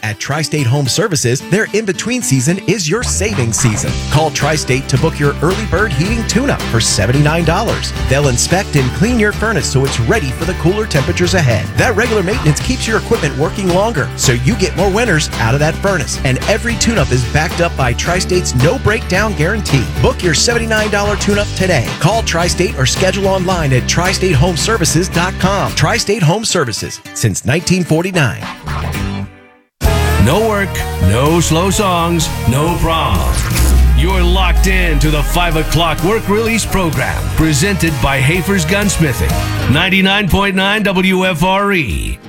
At Tri-State Home Services, their in-between season is your savings season. Call Tri-State to book your early bird heating tune-up for $79. They'll inspect and clean your furnace so it's ready for the cooler temperatures ahead. That regular maintenance keeps your equipment working longer, so you get more winters out of that furnace. And every tune-up is backed up by Tri-State's no breakdown guarantee. Book your $79 tune-up today. Call Tri-State or schedule online at tristatehomeservices.com. Tri-State Home Services since 1949. No work, no slow songs, no problem. You're locked in to the 5 o'clock work release program presented by Hafer's Gunsmithing, 99.9 WFRE.